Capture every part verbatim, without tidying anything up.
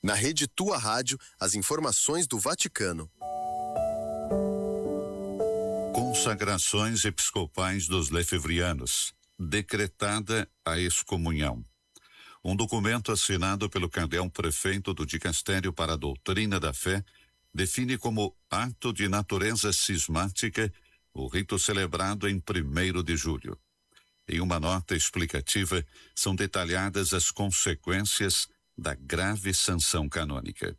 Na rede Tua Rádio, as informações do Vaticano. Consagrações episcopais dos lefevrianos. Decretada a excomunhão. Um documento assinado pelo cardeal prefeito do Dicastério para a Doutrina da Fé define como ato de natureza cismática o rito celebrado em primeiro de julho. Em uma nota explicativa, são detalhadas as consequências da grave sanção canônica.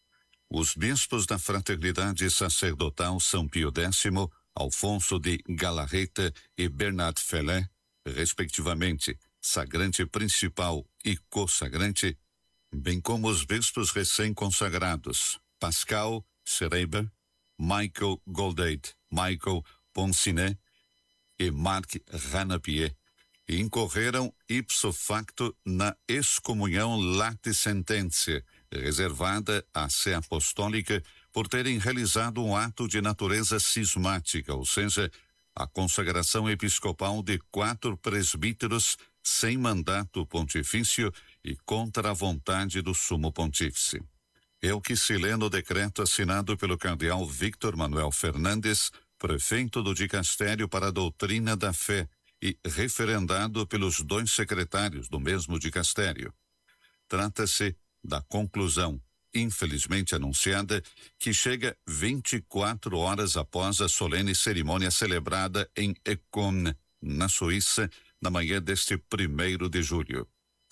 Os bispos da Fraternidade Sacerdotal São Pio X, Alfonso de Galarreta e Bernard Fellet, respectivamente, sagrante principal e co-sagrante, bem como os bispos recém-consagrados, Pascal Schreiber, Michael Goldade, Michael Ponsinet e Marc Ranapier, incorreram ipso facto na excomunhão late sententia, reservada à Sé Apostólica por terem realizado um ato de natureza cismática, ou seja, a consagração episcopal de quatro presbíteros sem mandato pontifício e contra a vontade do sumo pontífice. É o que se lê no decreto assinado pelo cardeal Victor Manuel Fernandes, prefeito do Dicastério para a Doutrina da Fé, e referendado pelos dois secretários do mesmo dicastério. Trata-se da conclusão, infelizmente anunciada, que chega vinte e quatro horas após a solene cerimônia celebrada em Econ, na Suíça, na manhã deste primeiro de julho.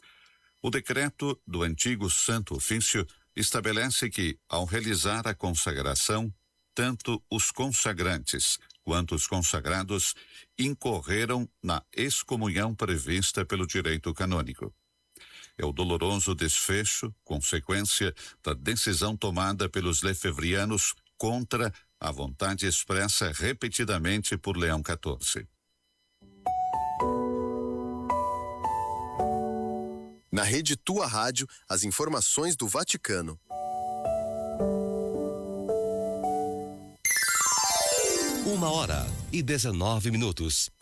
O decreto do antigo Santo Ofício estabelece que, ao realizar a consagração, tanto os consagrantes quanto os consagrados incorreram na excomunhão prevista pelo direito canônico. É o doloroso desfecho, consequência da decisão tomada pelos lefevrianos contra a vontade expressa repetidamente por Leão quatorze. Na rede Tua Rádio, as informações do Vaticano. Uma hora e dezenove minutos.